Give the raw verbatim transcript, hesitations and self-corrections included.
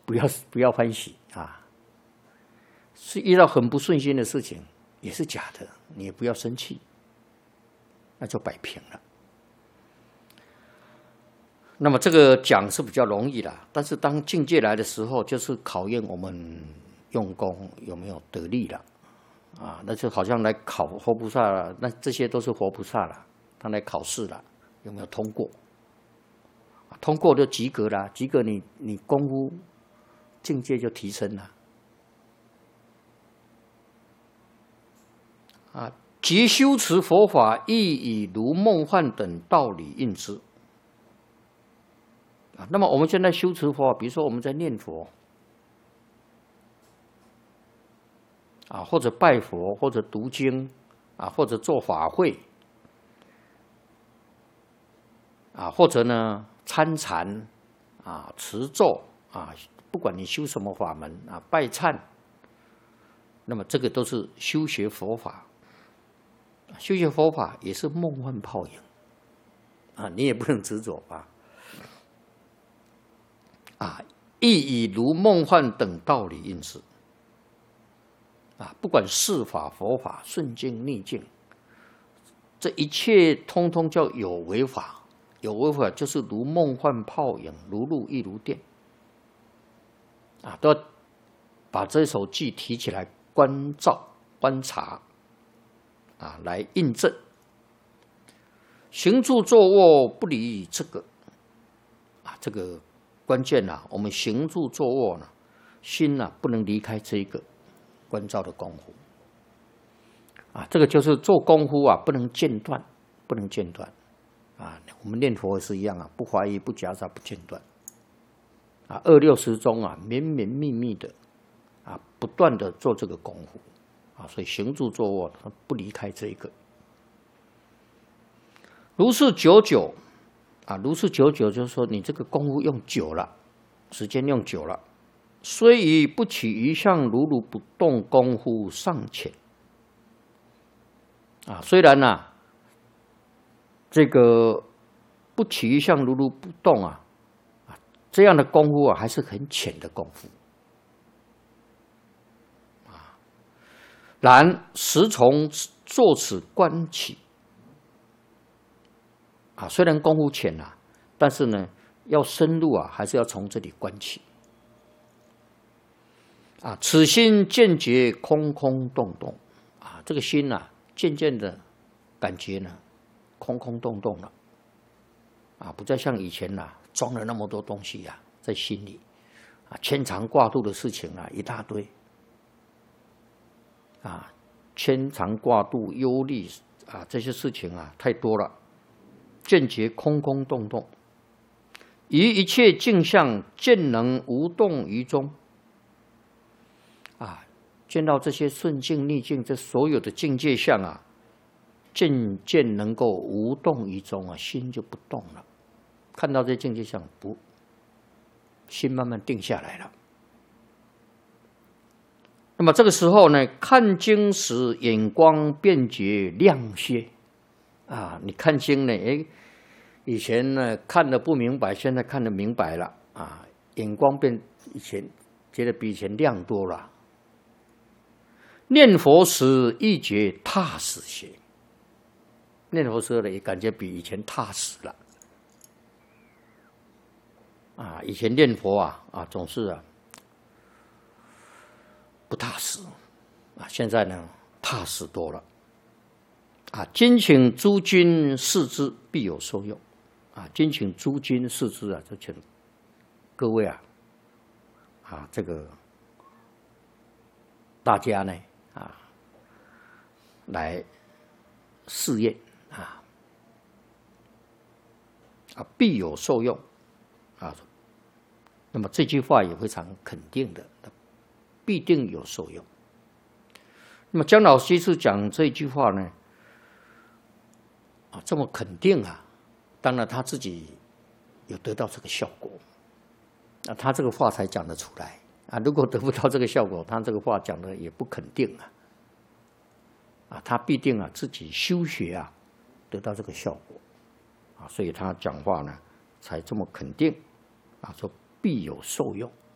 不要不要欢喜啊。是遇到很不顺心的事情，也是假的，你也不要生气，那就摆平了。那么这个讲是比较容易的，但是当境界来的时候，就是考验我们用功有没有得力了啊。那就好像来考活菩萨了，那这些都是活菩萨了，他来考试了，有没有通过？通过就及格了，及格你你功夫境界就提升了。啊，即修持佛法，亦以如梦幻等道理应之。啊，那么我们现在修持佛法，比如说我们在念佛，啊，或者拜佛，或者读经，啊，或者做法会，啊，或者呢参禅，啊，持咒，啊，不管你修什么法门，啊，拜忏，那么这个都是修学佛法。修学佛法也是梦幻泡影，啊，你也不能执着吧。啊，亦以如梦幻等道理应之。啊，不管事法、佛法、顺境、逆境，这一切通通叫有为法。有为法就是如梦幻泡影，如露亦如电。啊，都要把这首偈提起来关照、观察，啊，来印证。行住坐卧不离这个，啊，这个。关键啊，我们行住坐卧呢，心啊不能离开这一个关照的功夫啊。这个就是做功夫啊，不能间断，不能间断啊。我们念佛也是一样啊，不怀疑、不夹杂、不间断啊。二六时中啊，绵绵密密的啊，不断的做这个功夫啊。所以行住坐卧不离开这一个，如是久久。啊，如是久久，就是说你这个功夫用久了，时间用久了，虽以不起一相如如不动功夫尚浅。啊，虽然呢、啊，这个不起一相如如不动啊，啊，这样的功夫啊，还是很浅的功夫。啊，然时从坐此观起。啊，虽然功夫浅啊，但是呢，要深入啊，还是要从这里观起。啊，此心渐觉空空洞洞，啊，这个心啊，渐渐的感觉呢，空空洞洞了。啊，不再像以前呐、啊，装了那么多东西呀、啊，在心里，啊，牵肠挂肚的事情啊，一大堆。啊，牵肠挂肚、忧虑啊，这些事情啊，太多了。渐觉空空洞洞，于一切境相渐能无动于衷。啊，见到这些顺境逆境，这所有的境界相啊，渐渐能够无动于衷啊，心就不动了。看到这境界相，不，心慢慢定下来了。那么这个时候呢，看经时眼光便觉亮些。啊，你看经呢？哎，以前呢看得不明白，现在看得明白了啊，眼光变以前觉得比以前亮多了。念佛时亦觉踏实些，念佛时呢也感觉比以前踏实了。啊，以前念佛啊啊总是啊不踏实啊，现在呢踏实多了。啊，今请诸君视之，必有受用。啊，今请诸君视之啊，就请各位啊，啊，这个大家呢啊，来试验啊，啊，必有受用啊。那么这句话也非常肯定的，必定有受用。那么姜老居士讲这句话呢？啊，这么肯定啊，当然他自己有得到这个效果，那他这个话才讲得出来啊。如果得不到这个效果，他这个话讲的也不肯定啊。啊，他必定啊自己修学啊得到这个效果啊，所以他讲话呢才这么肯定啊，说必有受用。